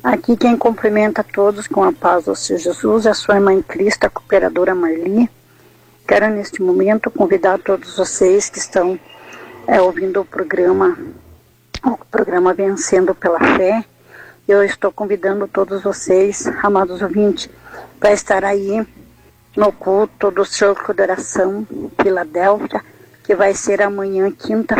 Aqui quem cumprimenta a todos com a paz do Senhor Jesus é a sua irmã em Cristo, a cooperadora Marli. Quero neste momento convidar todos vocês que estão ouvindo o programa Vencendo pela Fé. Eu estou convidando todos vocês, amados ouvintes, para estar aí no culto do Círculo de Oração Filadélfia, que vai ser amanhã, quinta-feira.